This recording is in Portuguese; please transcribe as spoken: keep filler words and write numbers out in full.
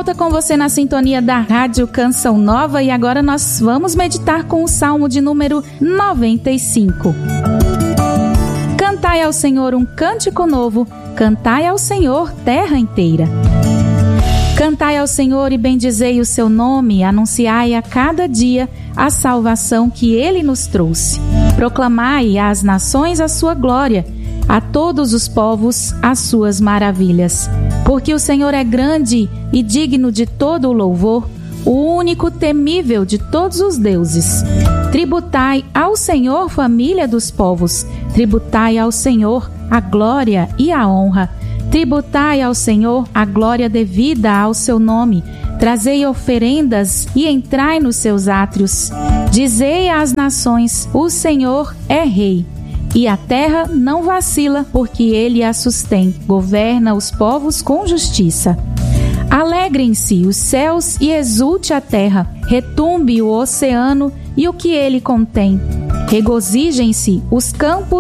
volta com você na sintonia da Rádio Canção Nova, e agora nós vamos meditar com o Salmo de número noventa e cinco. Cantai ao Senhor um cântico novo, cantai ao Senhor, terra inteira. Cantai ao Senhor e bendizei o seu nome, anunciai a cada dia a salvação que Ele nos trouxe. Proclamai às nações a sua glória, a todos os povos as suas maravilhas. Porque o Senhor é grande e digno de todo o louvor, o único temível de todos os deuses. Tributai ao Senhor, família dos povos, tributai ao Senhor a glória e a honra. Tributai ao Senhor a glória devida ao seu nome. Trazei oferendas e entrai nos seus átrios. Dizei às nações: o Senhor é rei. E a terra não vacila, porque ele a sustém. Governa os povos com justiça. Alegrem-se os céus e exulte a terra. Retumbe o oceano e o que ele contém. Regozijem-se os campos